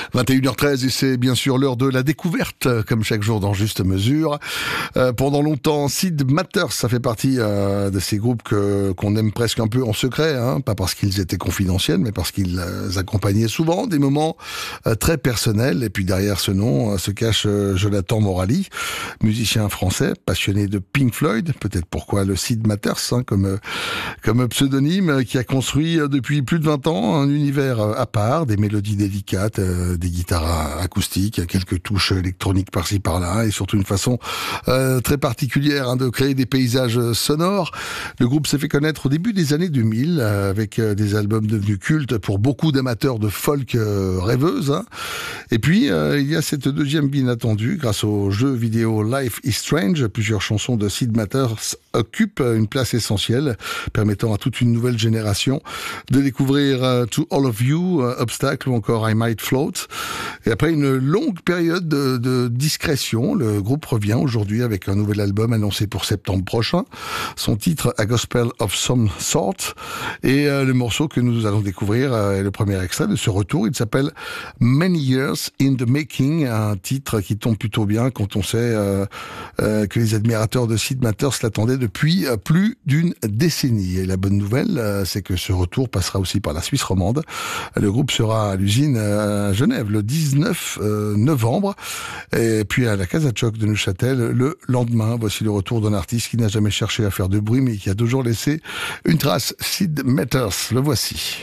21h13 et c'est bien sûr l'heure de la découverte, comme chaque jour dans Juste Mesure. Pendant longtemps, Sid Matters, ça fait partie de ces groupes qu'on aime presque un peu en secret, pas parce qu'ils étaient confidentiels, mais parce qu'ils accompagnaient souvent des moments très personnels. Et puis derrière ce nom se cache Jonathan Morali, musicien français, passionné de Pink Floyd, peut-être pourquoi le Sid Matters, comme pseudonyme, qui a construit depuis plus de 20 ans un univers à part, des mélodies délicates, des guitares acoustiques, quelques touches électroniques par-ci par-là, et surtout une façon très particulière de créer des paysages sonores. Le groupe s'est fait connaître au début des années 2000 avec des albums devenus cultes pour beaucoup d'amateurs de folk rêveuses. Et puis il y a cette deuxième vie inattendue grâce au jeu vidéo Life is Strange. Plusieurs chansons de Sid Matters occupent une place essentielle, permettant à toute une nouvelle génération de découvrir To All of You, Obstacle ou encore I Might Float. Et après une longue période de discrétion, le groupe revient aujourd'hui avec un nouvel album annoncé pour septembre prochain. Son titre, A Gospel of Some Sort. Et le morceau que nous allons découvrir est le premier extrait de ce retour. Il s'appelle Many Years in the Making, un titre qui tombe plutôt bien quand on sait que les admirateurs de Sid Matters l'attendaient depuis plus d'une décennie. Et la bonne nouvelle, c'est que ce retour passera aussi par la Suisse romande. Le groupe sera à l'usine à Genève le 19 novembre et puis à la Casa Choc de Neuchâtel le lendemain. Voici le retour d'un artiste qui n'a jamais cherché à faire de bruit mais qui a toujours laissé une trace. Sid Matters, le voici.